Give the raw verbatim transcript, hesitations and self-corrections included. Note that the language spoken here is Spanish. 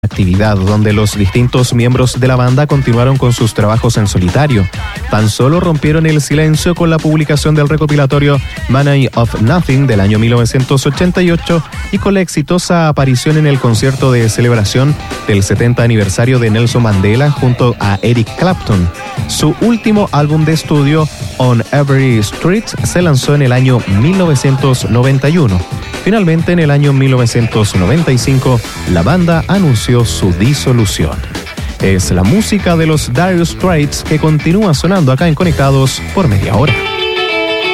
actividad donde los distintos miembros de la banda continuaron con sus trabajos en solitario. Tan solo rompieron el silencio con la publicación del recopilatorio Money of Nothing del año mil novecientos ochenta y ocho y con la exitosa aparición en el concierto de celebración del setenta aniversario de Nelson Mandela junto a Eric Clapton. Su último álbum de estudio, On Every Street, se lanzó en el año mil novecientos noventa y uno. Finalmente, en el año mil novecientos noventa y cinco, la banda anunció su disolución. Es la música de los Dire Straits que continúa sonando acá en Conectados por media hora.